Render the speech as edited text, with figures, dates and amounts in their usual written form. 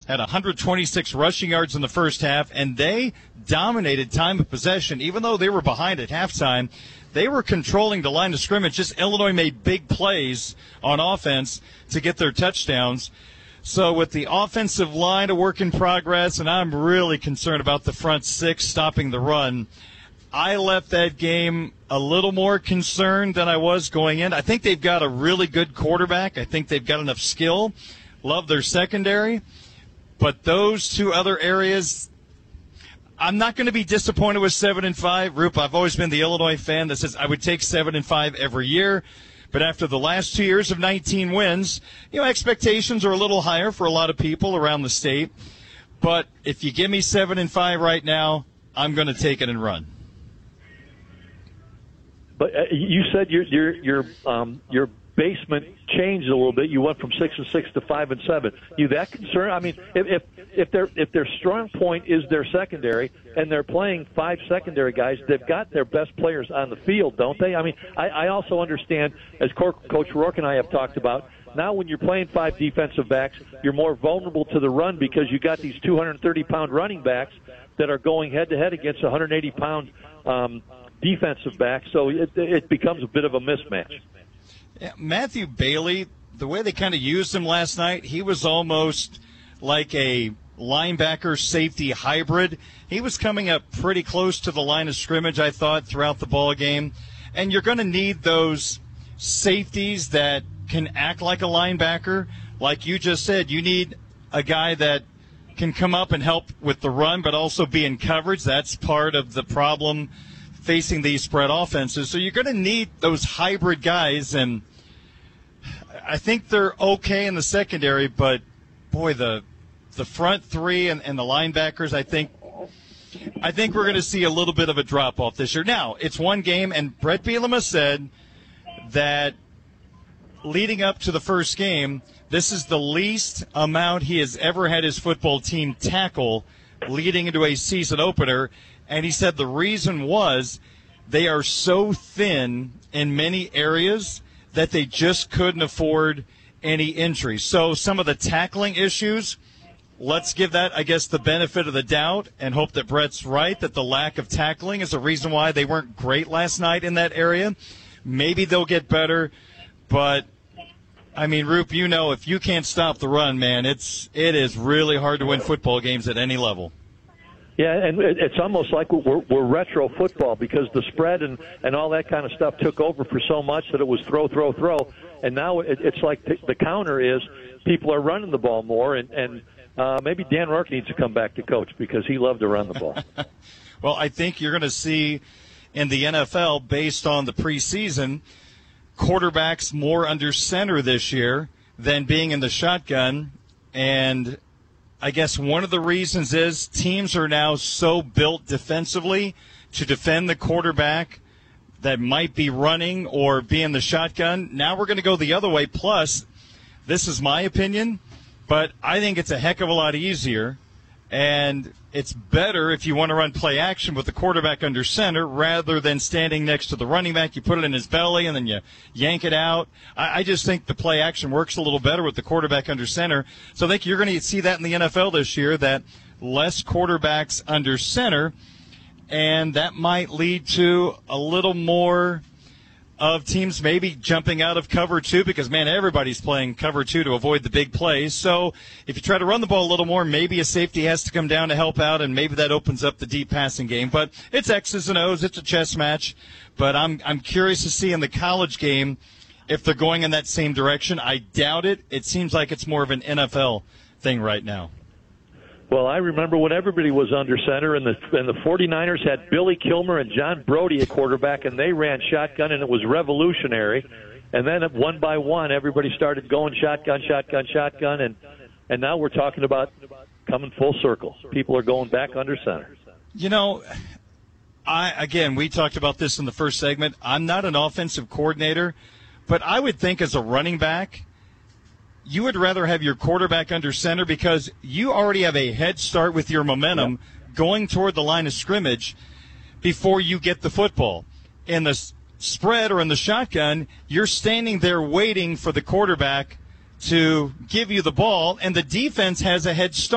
had 126 rushing yards in the first half, and they dominated time of possession. Even though they were behind at halftime, they were controlling the line of scrimmage. Just Illinois made big plays on offense to get their touchdowns. So with the offensive line a work in progress, and I'm really concerned about the front six stopping the run, I left that game a little more concerned than I was going in. I think they've got a really good quarterback. I think they've got enough skill. Love their secondary. But those two other areas, I'm not going to be disappointed with 7-5. Roop, I've always been the Illinois fan that says I would take 7-5 every year. But after the last 2 years of 19 wins, expectations are a little higher for a lot of people around the state. But if you give me 7-5 right now, I'm going to take it and run. But you said your basement changed a little bit. You went from 6-6 to 5-7. You that concerned? I mean, if their strong point is their secondary, and they're playing 5 secondary guys, they've got their best players on the field, don't they? I mean, I also understand, as Coach Rourke and I have talked about, now when you're playing 5 defensive backs, you're more vulnerable to the run because you got these 230-pound running backs that are going head-to-head against 180-pound defensive backs, so it becomes a bit of a mismatch. Yeah, Matthew Bailey, the way they kind of used him last night, he was almost like a linebacker safety hybrid. He was coming up pretty close to the line of scrimmage, I thought, throughout the ball game. And you're going to need those safeties that can act like a linebacker. Like you just said, you need a guy that can come up and help with the run but also be in coverage. That's part of the problem facing these spread offenses. So you're going to need those hybrid guys, and I think they're okay in the secondary, but, boy, the front three and the linebackers, I think we're going to see a little bit of a drop-off this year. Now, it's one game, and Brett Bielema said that leading up to the first game, this is the least amount he has ever had his football team tackle leading into a season opener. And he said the reason was they are so thin in many areas that they just couldn't afford any injuries. So some of the tackling issues, let's give that, I guess, the benefit of the doubt and hope that Brett's right, that the lack of tackling is the reason why they weren't great last night in that area. Maybe they'll get better, but, I mean, Roop, if you can't stop the run, man, it is really hard to win football games at any level. Yeah, and it's almost like we're retro football because the spread and all that kind of stuff took over for so much that it was throw. And now it's like the counter is people are running the ball more, and maybe Dan Rourke needs to come back to coach because he loved to run the ball. Well, I think you're going to see in the NFL, based on the preseason, quarterbacks more under center this year than being in the shotgun, and I guess one of the reasons is teams are now so built defensively to defend the quarterback that might be running or be in the shotgun. Now we're going to go the other way. Plus, this is my opinion, but I think it's a heck of a lot easier, and it's better if you want to run play action with the quarterback under center rather than standing next to the running back. You put it in his belly and then you yank it out. I just think the play action works a little better with the quarterback under center. So I think you're going to see that in the NFL this year, that less quarterbacks under center, and that might lead to a little more of teams maybe jumping out of cover two because, man, everybody's playing cover two to avoid the big plays. So if you try to run the ball a little more, maybe a safety has to come down to help out, and maybe that opens up the deep passing game. But it's X's and O's. It's a chess match. But I'm curious to see in the college game if they're going in that same direction. I doubt it. It seems like it's more of an NFL thing right now. Well, I remember when everybody was under center, and the 49ers had Billy Kilmer and John Brody at quarterback, and they ran shotgun, and it was revolutionary. And then one by one, everybody started going shotgun, and now we're talking about coming full circle. People are going back under center. We talked about this in the first segment. I'm not an offensive coordinator, but I would think as a running back, you would rather have your quarterback under center because you already have a head start with your momentum going toward the line of scrimmage before you get the football. In the spread or in the shotgun, you're standing there waiting for the quarterback to give you the ball, and the defense has a head start.